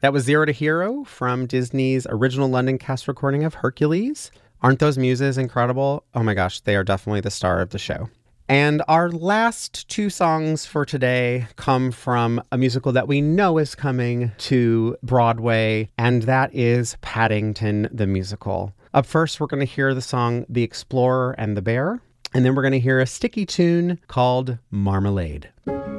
That was Zero to Hero from Disney's original London cast recording of Hercules. Aren't those muses incredible? Oh my gosh, they are definitely the star of the show. And our last two songs for today come from a musical that we know is coming to Broadway, and that is Paddington the Musical. Up first, we're going to hear the song The Explorer and the Bear, and then we're going to hear a sticky tune called Marmalade.